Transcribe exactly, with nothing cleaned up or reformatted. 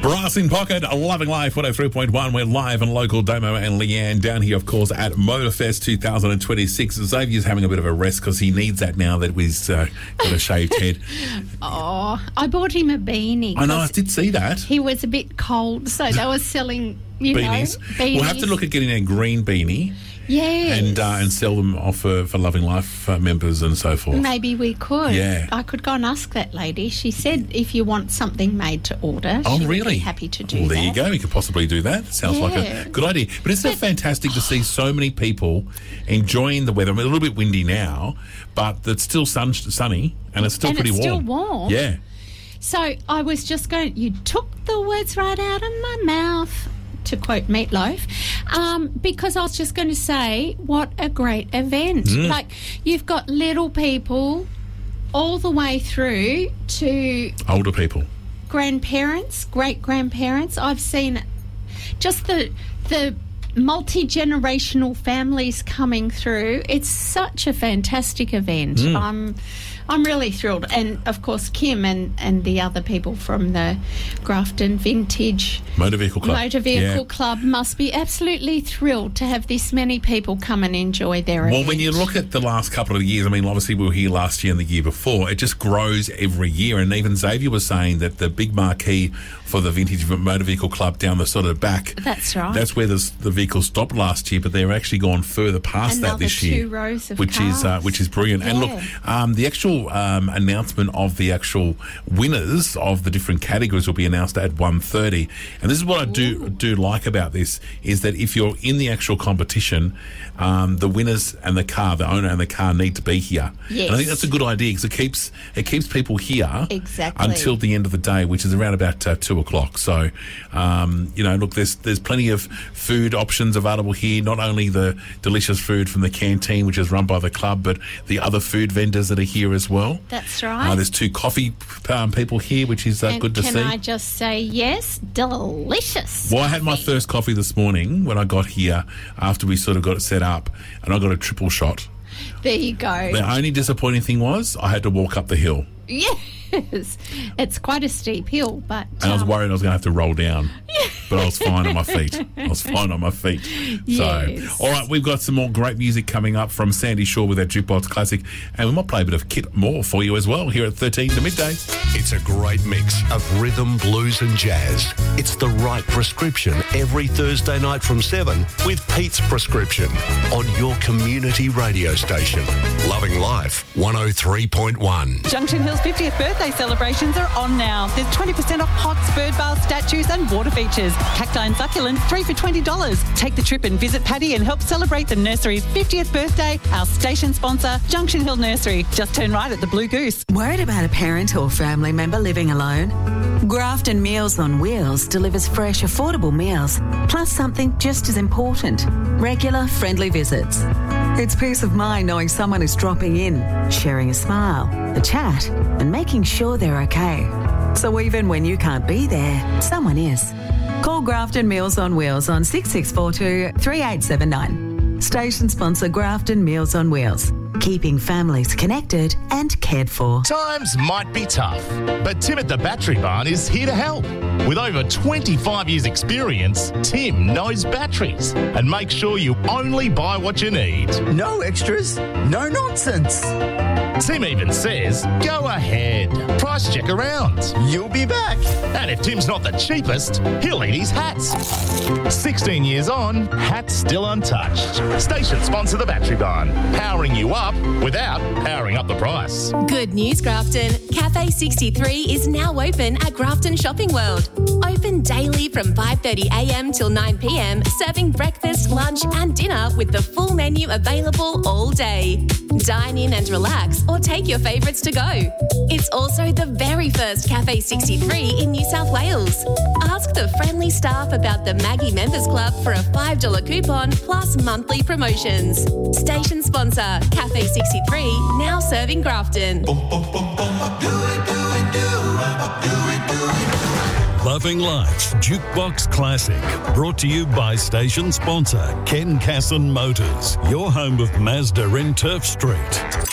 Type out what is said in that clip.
Brass in Pocket, Loving Life, one oh three point one. We're live and local. Damo and Leanne down here, of course, at Motorfest twenty twenty-six. Xavier's having a bit of a rest because he needs that now that he's uh, got a shaved head. Oh, I bought him a beanie. I know, I did see that. He was a bit cold, so they were selling, you beanies. know, beanies. We'll have to look at getting a green beanie. Yes. And uh, and sell them off for, for Loving Life uh, members and so forth. Maybe we could. Yeah. I could go and ask that lady. She said if you want something made to order, oh, she really? would be happy to do well, there that. you go. You could possibly do that. Sounds Yeah. like a good idea. But isn't it fantastic to see so many people enjoying the weather? I mean, a little bit windy now, but it's still sun, sunny and it's still and pretty it's warm. still warm. Yeah. So I was just going, you took the words right out of my mouth, to quote Meatloaf, um, because I was just going to say, what a great event. Mm. Like, you've got little people all the way through to Older people. grandparents, great-grandparents. I've seen just the the multi-generational families coming through. It's such a fantastic event. Mm. I'm I'm really thrilled. And, of course, Kim and, and the other people from the Grafton Vintage Motor Vehicle Club. Motor Vehicle Yeah. Club must be absolutely thrilled to have this many people come and enjoy their Well, event. when you look at the last couple of years, I mean, obviously we were here last year and the year before, it just grows every year. And even Xavier was saying that the big marquee for the Vintage Motor Vehicle Club down the sort of back, That's right. that's where the, the vehicles stopped last year, but they're actually gone further past Another that this two year. rows of which is uh, cars. which is brilliant. And look, Yeah. um, the actual um, announcement of the actual winners of the different categories will be announced at one thirty. And this is what I do do like about this, is that if you're in the actual competition, um, the winners and the car, the owner and the car need to be here. Yes. And I think that's a good idea because it keeps it keeps people here Exactly. until the end of the day, which is around about uh, two o'clock. So, um, you know, look, there's there's plenty of food options available here. Not only the delicious food from the canteen, which is run by the club, but the other food vendors that are here as well. That's right. Uh, there's two coffee um, people here, which is uh, and good to can see. I just say yes, delicious. Well, I had my coffee. first coffee this morning when I got here after we sort of got it set up, and I got a triple shot. There you go. The only disappointing thing was I had to walk up the hill, Yes, it's quite a steep hill, but and I was um, worried I was going to have to roll down. But I was fine on my feet. I was fine on my feet. Yes. So, all right, we've got some more great music coming up from Sandy Shaw with that Jukebox Classic, and we might play a bit of Kit Moore for you as well here at thirteen to midday. It's a great mix of rhythm, blues and jazz. It's the right prescription every Thursday night from seven with Pete's Prescription on your community radio station. Loving Life, one oh three point one. Junction Hill's fiftieth birthday celebrations are on now. There's twenty percent off pots, bird bath, statues and water features. Cacti and succulents, three for twenty dollars. Take the trip and visit Paddy and help celebrate the nursery's fiftieth birthday. Our station sponsor, Junction Hill Nursery. Just turn right at the Blue Goose. Worried about a parent or family member living alone? Grafton Meals on Wheels delivers fresh, affordable meals, plus something just as important, regular, friendly visits. It's peace of mind knowing someone is dropping in, sharing a smile, a chat, and making sure they're okay. So even when you can't be there, someone is. Call Grafton Meals on Wheels on six six four two, three eight seven nine. Station sponsor Grafton Meals on Wheels, keeping families connected and cared for. Times might be tough, but Tim at the Battery Barn is here to help. With over twenty-five years experience, Tim knows batteries and makes sure you only buy what you need. No extras, no nonsense. Tim even says, go ahead, price check around. You'll be back. And if Tim's not the cheapest, he'll eat his hats. sixteen years on, hats still untouched. Station sponsor the Battery Barn, powering you up without powering up the price. Good news, Grafton. Cafe sixty-three is now open at Grafton Shopping World. Open daily from five thirty a m till nine p m, serving breakfast, lunch and dinner with the full menu available all day. Dine in and relax or take your favourites to go. It's also the very first Cafe sixty-three in New South Wales. Ask the friendly staff about the Maggie Members Club for a five dollar coupon plus monthly promotions. Station sponsor, Cafe sixty-three, now serving Grafton. Loving Life's Jukebox Classic, brought to you by station sponsor Ken Casson Motors, your home of Mazda in Turf Street.